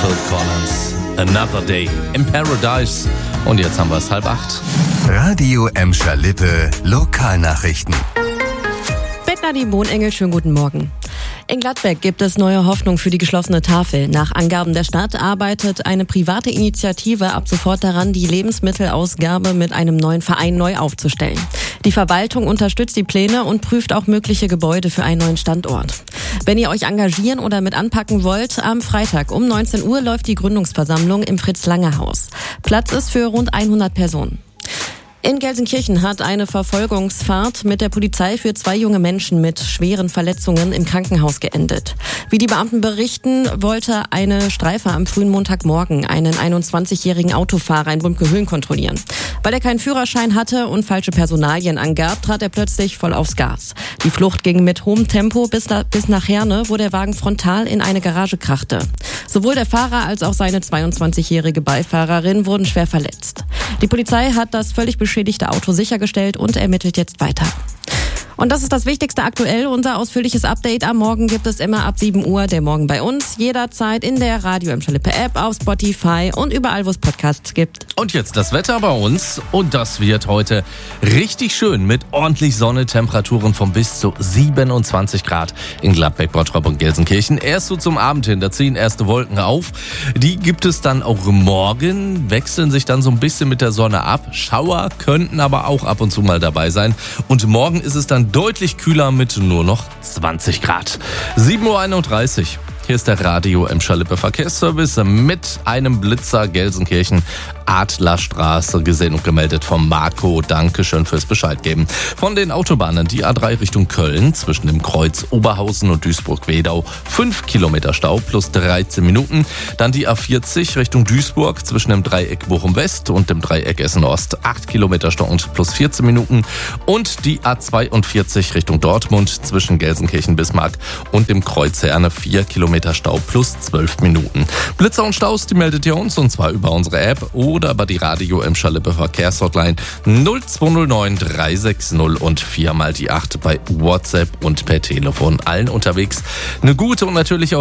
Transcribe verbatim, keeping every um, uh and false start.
Phil Collins, Another Day in Paradise. Und jetzt haben wir es halb acht. Radio Emscher Lippe, Lokalnachrichten. Mit Nadine Bohnengel, schönen guten Morgen. In Gladbeck gibt es neue Hoffnung für die geschlossene Tafel. Nach Angaben der Stadt arbeitet eine private Initiative ab sofort daran, die Lebensmittelausgabe mit einem neuen Verein neu aufzustellen. Die Verwaltung unterstützt die Pläne und prüft auch mögliche Gebäude für einen neuen Standort. Wenn ihr euch engagieren oder mit anpacken wollt, am Freitag um neunzehn Uhr läuft die Gründungsversammlung im Fritz-Lange-Haus. Platz ist für rund hundert Personen. In Gelsenkirchen hat eine Verfolgungsfahrt mit der Polizei für zwei junge Menschen mit schweren Verletzungen im Krankenhaus geendet. Wie die Beamten berichten, wollte eine Streife am frühen Montagmorgen einen einundzwanzigjährigen Autofahrer in Bumke-Höhen kontrollieren. Weil er keinen Führerschein hatte und falsche Personalien angab, trat er plötzlich voll aufs Gas. Die Flucht ging mit hohem Tempo bis, da, bis nach Herne, wo der Wagen frontal in eine Garage krachte. Sowohl der Fahrer als auch seine zweiundzwanzigjährige Beifahrerin wurden schwer verletzt. Die Polizei hat das völlig beschädigte Auto sichergestellt und ermittelt jetzt weiter. Und das ist das Wichtigste aktuell. Unser ausführliches Update am Morgen gibt es immer ab sieben Uhr. Der Morgen bei uns, jederzeit in der Radio Emscher Lippe App, auf Spotify und überall, wo es Podcasts gibt. Und jetzt das Wetter bei uns. Und das wird heute richtig schön mit ordentlich Sonne, Temperaturen von bis zu siebenundzwanzig Grad in Gladbeck, Bottrop und Gelsenkirchen. Erst so zum Abend hin, da ziehen erste Wolken auf. Die gibt es dann auch morgen, wechseln sich dann so ein bisschen mit der Sonne ab. Schauer könnten aber auch ab und zu mal dabei sein. Und morgen ist es dann deutlich kühler mit nur noch zwanzig Grad. sieben Uhr einunddreißig. Hier ist der Radio Emscher Lippe Verkehrsservice mit einem Blitzer Gelsenkirchen Adlerstraße gesehen und gemeldet vom Marco. Dankeschön fürs Bescheid geben. Von den Autobahnen die A drei Richtung Köln zwischen dem Kreuz Oberhausen und Duisburg-Wedau fünf Kilometer Stau plus dreizehn Minuten. Dann die A vierzig Richtung Duisburg zwischen dem Dreieck Bochum-West und dem Dreieck Essen-Ost acht Kilometer Stau und plus vierzehn Minuten. Und die A zweiundvierzig Richtung Dortmund zwischen Gelsenkirchen-Bismarck und dem Kreuz Herne vier Kilometer Stau plus zwölf Minuten. Blitzer und Staus, die meldet ihr uns und zwar über unsere App oder über die Radio Emscher Lippe Verkehrshotline null zwei null neun drei sechs null und vier mal die acht bei WhatsApp und per Telefon. Allen unterwegs eine gute und natürlich auch